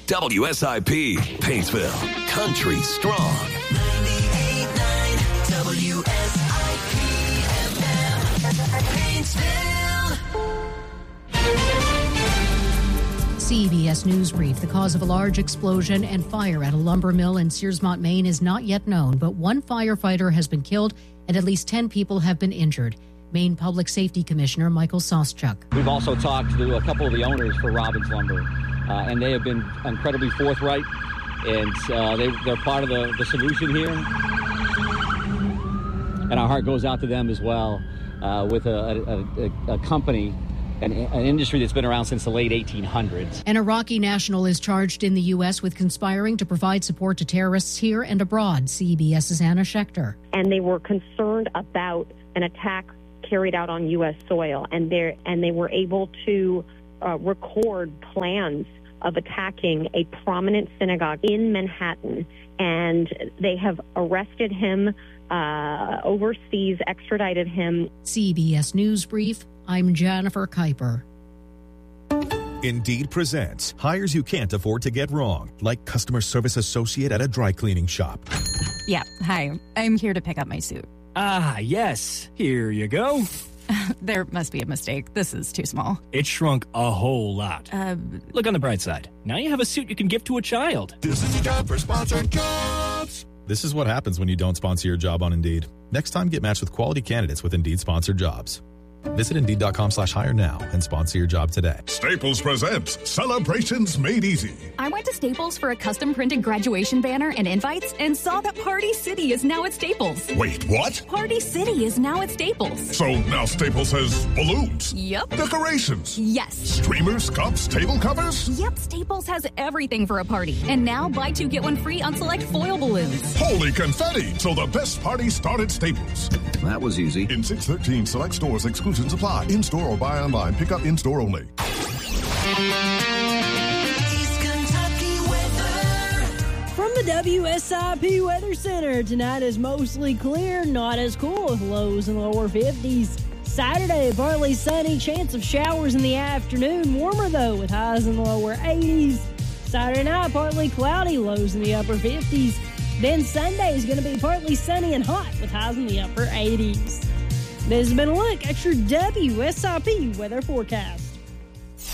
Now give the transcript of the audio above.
WSIP, Paintsville, country strong. 98.9 WSIP FM, Paintsville. CBS News Brief. The cause of a large explosion and fire at a lumber mill in Searsmont, Maine is not yet known, but one firefighter has been killed and at least 10 people have been injured. Maine Public Safety Commissioner Michael Soschuk. We've also talked to a couple of the owners for Robbins Lumber, and they have been incredibly forthright, and they're part of the solution here. And our heart goes out to them as well, with a company, an industry that's been around since the late 1800s. An Iraqi national is charged in the U.S. with conspiring to provide support to terrorists here and abroad. CBS's Anna Schechter. And they were concerned about an attack carried out on U.S. soil, and they were able to record plans of attacking a prominent synagogue in Manhattan, and they have arrested him overseas, extradited him. CBS News Brief, I'm Jennifer Kuiper. Indeed presents hires you can't afford to get wrong, like customer service associate at a dry cleaning shop. Yeah, hi, I'm here to pick up my suit. Ah, yes. Here you go. There must be a mistake. This is too small. It shrunk a whole lot. Look on the bright side. Now you have a suit you can give to a child. This is a job for Sponsored Jobs. This is what happens when you don't sponsor your job on Indeed. Next time, get matched with quality candidates with Indeed Sponsored Jobs. Visit Indeed.com/hire now and sponsor your job today. Staples presents Celebrations Made Easy. I went to Staples for a custom-printed graduation banner and invites and saw that Party City is now at Staples. Wait, what? Party City is now at Staples. So now Staples has balloons? Yep. Decorations? Yes. Streamers, cups, table covers? Yep, Staples has everything for a party. And now buy two, get one free on select foil balloons. Holy confetti! So the best party started Staples. That was easy. In 613 select stores, exclusions apply. In-store or buy online. Pick up in-store only. East Kentucky weather. From the WSIP Weather Center, tonight is mostly clear, not as cool, with lows in the lower 50s. Saturday, partly sunny, chance of showers in the afternoon. Warmer, though, with highs in the lower 80s. Saturday night, partly cloudy, lows in the upper 50s. Then Sunday is going to be partly sunny and hot, with highs in the upper 80s. This has been a look at your WSIP weather forecast.